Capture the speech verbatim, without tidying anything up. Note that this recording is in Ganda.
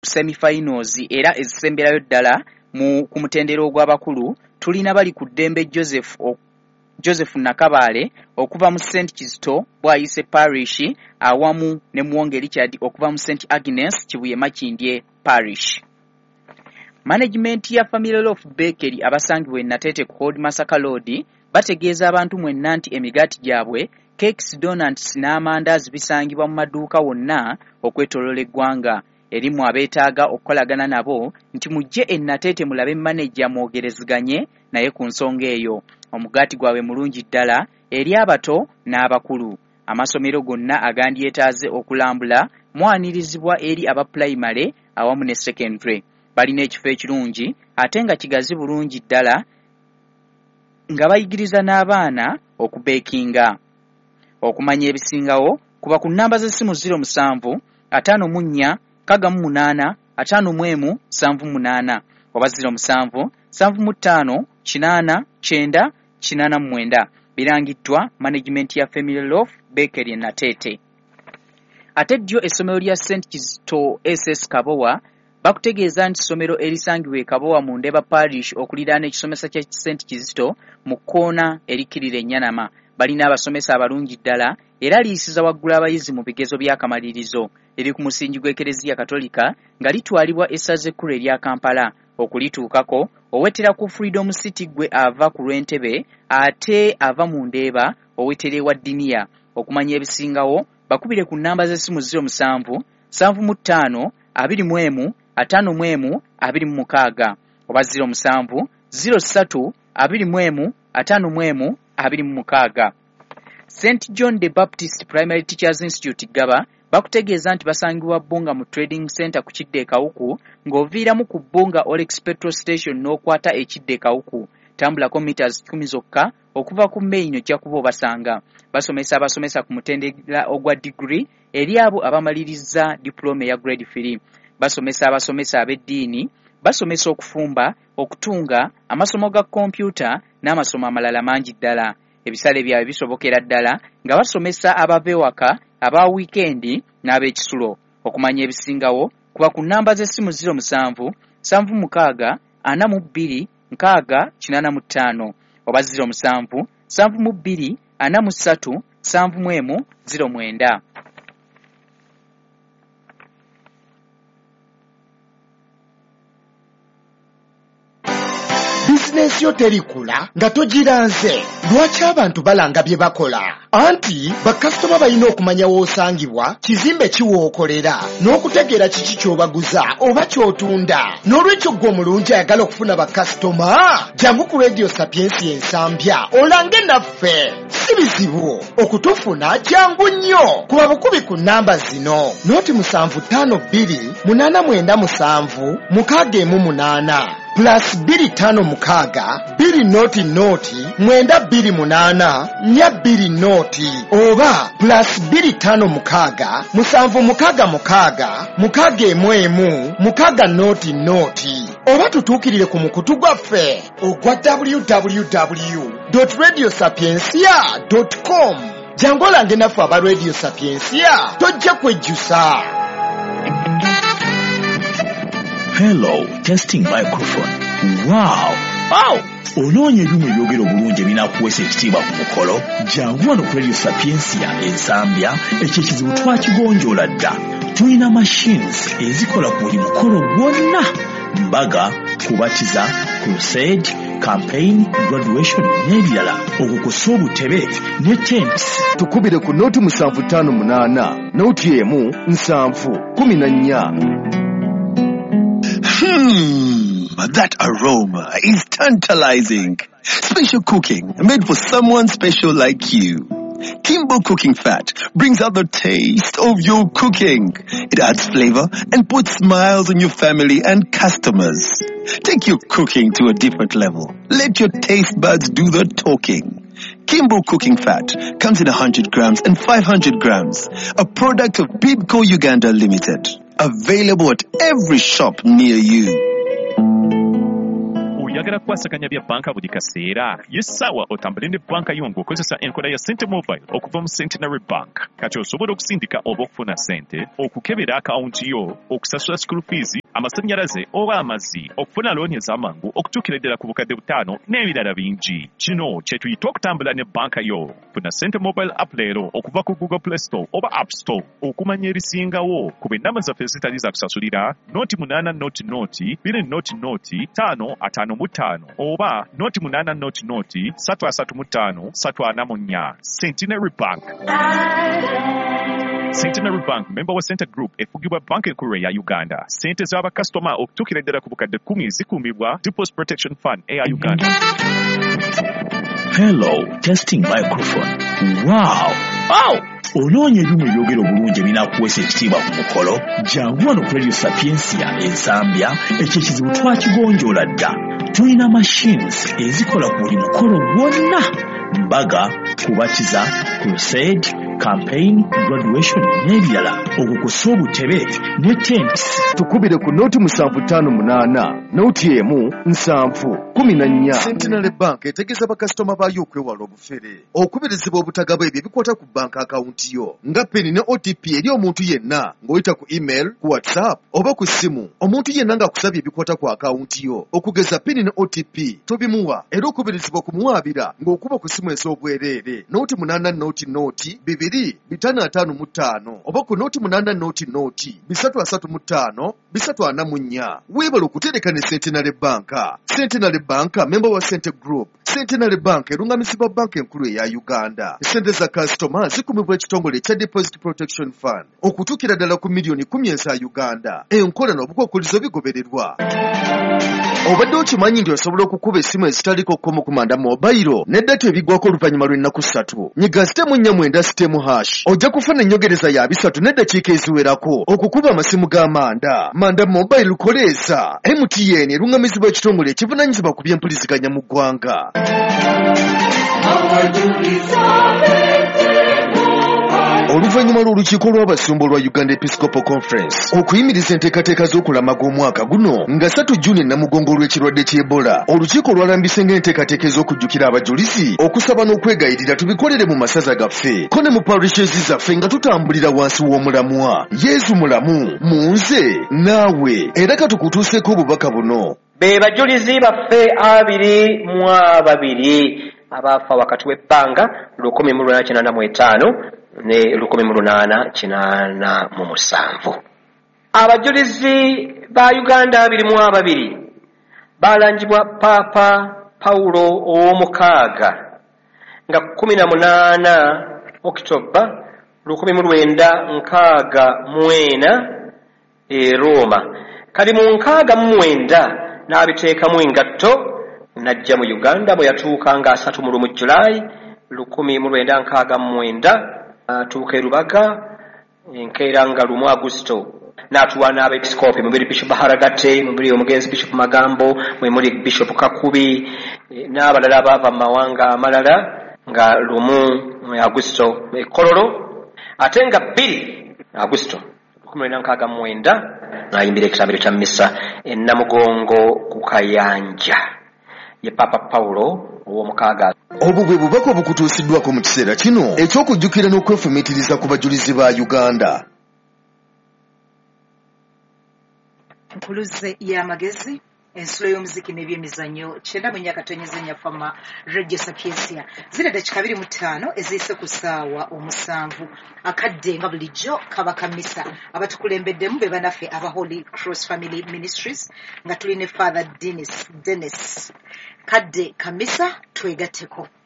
semi-finals era ezisemberayo ddala mu ku mutendero ogw'abakulu tulina bali ku ddembe Joseph o, Joseph Nakabaale okuva mu Saint Kizito Bwayise Parish awamu ne Muwonge Richard okuva mu Saint Agnes Kibuye Makindye Parish. Management ya Family Loaf Bakery abasangibwa e Natete ku Old Masaka Road bategeeza abantu mwenna nti emigaati gyabwe cakes, donuts n'amandazi bisangibwa mu maduuka wonna okwetooloola eggwanga. Erimu abeetaaga okukolagana nabo nti mujje e Natete mulabe manager mwogereziganye naye ku nsonga eyo. Omugaati gwabwe mulungi ddala eri abato n'abakulu. Amasomero gonna agandyetaaze okulambula mwanirizibwa eri aba primary awamu ne secondary. Balina ekifo ekirungi ate nga kigazi bulungi ddala nga bayigiriza n'abaana okubeekinga. Okumanya ebisingawo kuba ku nnamba z'essimu zero seven atano mu nnya kaga mu munaana atano mu emu sanvu munaana oba zero seven sanvu mu ttaano kinaana kyenda kinaana mu mwenda. Birangiddwa management ya Family Loaf Bakery Natete. Ate ddyo essomero lya Saint Kizito S S Kabowa bakutegeeza nti essomero erisangibwa e Kabowa mu Ndeba Parish okuliraana ekisomesa kya Saint Kizito mu kkoona erikirira Enyanama. Balina abasomesa abalungi ddala era liyisiza waggula abayizi mu bigezo by'akamalirizo. Eri ku musingi gw'Ekereziya Katolika nga litwalibwa essaza ekkulu erya Kampala. Okulituukako owetera ku Freedom City gwe ava ku Lwentebe ate ava mu Ndeeba owetera wa Diniya. Okumanya ebisingawo bakubire ku nnamba z'essimu zero seven sanvu mu ttaano abiri mu emu atano mu emu abiri mu mukaaga oba zero seven zero three abiri mu emu atano mu emu abiri mu mukaaga. Saint John the Baptist Primary Teachers Institute Gaba bakutegeeza nti basangibwa Bbunga mu Trading Center ku Kidde Kawuku ng'oviiramu ku Bbunga Olex Petrol Station n'okwata ekidde Kawuku. Tambulako meters kumi zokka okuva ku Main ojja kuba obasanga. Basomesa abasomesa ku mutendera ogwa degree eri abo abamaliriza diploma ya grade three. Basomesa abasomesa ab'eddiini, basomesa okufumba, okutunga, amasomo ga kompyuta n'amasomo amalala mangi ddala. Ebisale byabwe bisobokera ddala nga basomesa abava ewaka, aba weekend n'ab'ekisulo. Okumanya ebisingawo kuba ku nnamba z'essimu zero seven sanvu mukaaga ana mu bbiri nkaaga kinaana mu ttaano oba zero seven sanvu mu bbiri ana mu ssatu sanvu mu emu zero mwenda. Bizinesi yo terikula nga togiranze. Lwaki abantu balanga bye bakola? Anti bakasitoma balina okumanya w'osangibwa, kizimbe kiwookolera, n'okutegeera kiki ky'obaguza oba ky'otunda. N'olwekyo gwe omulungi ayagala okufuna bakasitoma, jangu ku Radio Sapiensi ensambya olange naffe. Si bizibu okutufuna, jangu nnyo. Kuba bukubi ku nnamba zino: noti musanvu ttaano bbiri munaana mwenda musanvu mukaaga emu munaana plus biri tano mukaaga biri noti noti mwenda biri munaana nya biri noti oba plus biri tano mukaaga musanvu mukaaga mukaaga mukaaga emu emu mukaaga noti noti. Oba tutuukirire ku mukutu gwaffe ogwa w w w dot radio sapiensia dot com. Jangu olange naffe aba Radio Sapiensia, tojja kwejjusa. Hello, testing microphone. Wow, wow. Onoonya ebyuma ebyogero bulungi ebinaakuweesa ekitiibwa ku mukolo? Jangu wano ku Radio Sapiensia ensambya, ekyo ekizibu twakigonjoola dda. Tulina machines ezikola ku buli mukolo gwonna: mbaga, kubatiza, crusade, campaign, graduation n'ebirala. Okukosa obutebe ne tents. Tukubire ku noti musanvu ttaano munaana noti emu nsanvu kumi na nnya. Hmm, that aroma is tantalizing. Special cooking made for someone special like you. Kimbo Cooking Fat brings out the taste of your cooking. It adds flavor and puts smiles on your family and customers. Take your cooking to a different level. Let your taste buds do the talking. Kimbo Cooking Fat comes in one hundred grams and five hundred grams. A product of Bibco Uganda Limited. Available at every shop near you. oyagala kukwasaganya bya banka buli kaseera yessaawa otambule ne banka yo ng'okozesa enkola ya Sente Mobile okuva mu Centenary Bank. Kati osobola okusindika oba okufuna ssente, okukebera akawunti yo, okusasula school fees, amasannyalaze oba amazzi, okufuna looni ez'amangu okutuukira ddala ku bukadde butaano n'ebirala bingi. Kino kye tuyita okutambula ne banka yo. Funa Sente Mobile app leero okuva ku Google Play Store oba App Store okumanya erisingawo ku b'ennamba zaffe zitali za kusasulira noti munaana noti noti bbiri noti noti ttaano ataano mu ttaano oba noti munaana noti noti ssatu asatu mu ttaano ssatu ana mu nnya. Centenary Bank. Centenary Bank, member wa Center Group, efugibwa banka enkulu eya Uganda. Sente z'abakasitoma okutuukira ddala ku bukadde kkumi zikuumibwa Deposit Protection Fund eya Uganda. Hello, testing microphone. Wow! Wow! Onoonya ebyuma ebyogera obulungi ebinaakuweesa ekitiibwa ku mukolo? Jangu wano ku Radio Sapiensia ensambya, ekyo ekizibu twakigonjoola dda. Tulina machines ezikola ku buli mukolo gwonna. Mbaga, kubatiza, crusade, campaign, graduation n'ebirala. Okukusa obutebe ne tents. Tukubire ku noti musanvu ttaano munaana noti emu nsanvu kumi na nnya. Centenary Bank etegeeza bakasitoma baayo okwewala obufere, okubirizibwa obutagaba ebyo ebikwata ku banka akawunti yo nga peni ne O T P eri omuntu yenna ng'oyita ku email, ku WhatsApp oba ku ssimu. Omuntu yenna ng'akusabye ebikwata ku akawunti yo okugeza peni ne O T P tobimuwa, era okubirizibwa kumuwaabira ng'okuba ku ssimu ez'obwereere noti munaana noti noti bibiri bitaano ataano mu ttaano oba ku noti munaana noti noti bisatu asatu mu ttaano bisatu ana mu nnya. Weebala okutereka ne Centenary Bank. Centenary Bank, member wa Center Group. Centenary Bank erungamizibwa banka enkulu eya Uganda. Sente za kasitoma zikumibwa ekitongole ekya Deposit Protection Fund okutuukira ddala ku miliyoni kumi eza Uganda. Enkola n'obukwakkulizo bigobererwa. Obadde okimanyi nti osobola okukuba essimu ezitaliko kkomo ku manda mobile n'eddata ebiggwako oluvannyuma lw'ennaku ssatu. Nyiga sitemu nnya mwenda sitemu hash ojja kufuna ennyongereza ya bisatu n'eddakiika eziwerako okukuba amasimu g'amanda. Manda mobile koleeza. M T N erungamizibwa ekitongole ekivunaanyizibwa ku by'empuliziganya mu ggwanga. Oluvannyuma lw'olukiiko lw'abasumba lwa Uganda Episcopal Conference okuyimiriza enteekateeka z'okulamaga omwaka guno nga ssatu Juni Namugongo olw'ekirwadde ky'Ebola, olukiiko lwalambise ng'enteekateeka ez'okujjukira abajulizi okusaba n'okwegayirira tubikolere mu masaza gaffe ko ne mu parishes zaffe nga tutambulira wansi w'omulamwa. Yesu mulamu mu nze naawe, era katukutuuseeko obubaka buno. Be bajulizi baffe abiri mu ababiri abaafa wakati w'ebbanga lukumi mu lunaana kinaana mu etaano ne lukumi mu lunaana kinaana mu musanvu. Abajulizi ba Uganda abiri mu ababiri baalangibwa Paapa Paulo ow'omukaaga nga kumi na munaana Okitoba lukumi mu lwenda nkaaga mwena e Roma. Kali mu nkaaga mu mwenda n'abiteekamu engatto n'ajja mu Uganda bwe yatuuka nga asatu mu lumu Julayi lukumi mu lwenda nkaaga mu mwenda atuuka e Rubaga enkeera nga lumu Agusto n'atuwa n'abeepisikoopi mubiri Bishop Haragate, mubiri omugenzi Bishop Magambo, mwe muli Bishop Kakubi n'abalala abaava mu mawanga amalala nga lumu Agusto e Kololo, ate nga bbiri Agusto lukumi lwenda nkaaga mu mwenda n'ayimbira ekitambiro kya mmisa e Namugongo ku Kayanja. Ye Papa Paulo ow'omukaaga. Obwo bwe bubaka obukutuusiddwako mu kiseera kino eky'okujjukira n'okwefumiitiriza ku bajulizi ba Uganda. Nkuluze y'amagezi, ensulo y'omuziki n'ebyemizannyo kyenda mu nnyaka tonyezenya fama Radio Sapiensia zira dakika abiri mu ttaano eziyise ku ssaawa omusanvu. Akadde nga bulijjo kaba kamisa abatukulembeddemu be banaffe aba Holy Cross Family Ministries nga tuli ne Father Dennis Dennis. Kadde kamisa twegatteko.